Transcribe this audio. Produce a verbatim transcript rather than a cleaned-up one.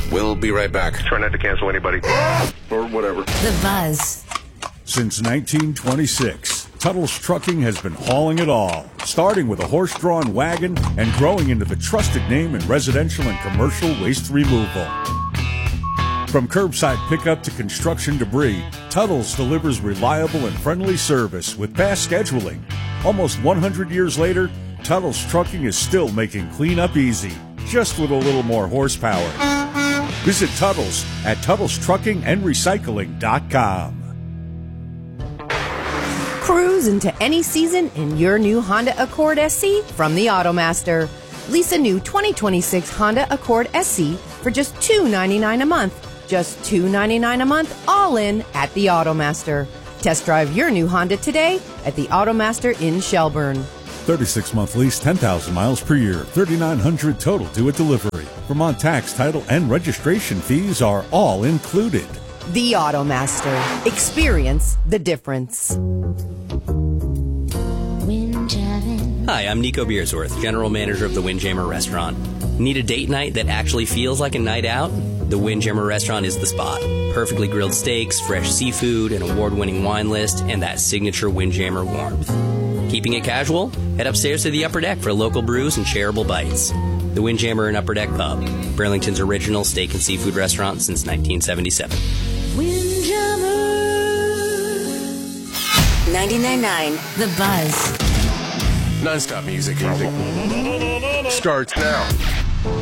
We'll be right back. Try not to cancel anybody. Or whatever. The Buzz. Since nineteen twenty-six, Tuttle's Trucking has been hauling it all, starting with a horse-drawn wagon and growing into the trusted name in residential and commercial waste removal. From curbside pickup to construction debris, Tuttle's delivers reliable and friendly service with fast scheduling. Almost one hundred years later, Tuttle's Trucking is still making cleanup easy, just with a little more horsepower. Visit Tuttle's at Tuttle's Trucking and Recycling dot com. Cruise into any season in your new Honda Accord S C from the Automaster. Lease a new twenty twenty-six Honda Accord S C for just two hundred ninety-nine dollars a month. Just two hundred ninety-nine dollars a month, all in at the Automaster. Test drive your new Honda today at the Automaster in Shelburne. thirty-six month lease, ten thousand miles per year, thirty-nine hundred dollars total due at delivery. Vermont tax, title, and registration fees are all included. The Automaster. Experience the difference. Hi, I'm Nico Beersworth, General Manager of the Windjammer Restaurant. Need a date night that actually feels like a night out? The Windjammer Restaurant is the spot. Perfectly grilled steaks, fresh seafood, an award-winning wine list, and that signature Windjammer warmth. Keeping it casual? Head upstairs to the upper deck for local brews and shareable bites. The Windjammer and Upper Deck Pub, Burlington's original steak and seafood restaurant since nineteen seventy-seven. Windjammer. ninety-nine point nine The Buzz. Non-stop music. Starts now.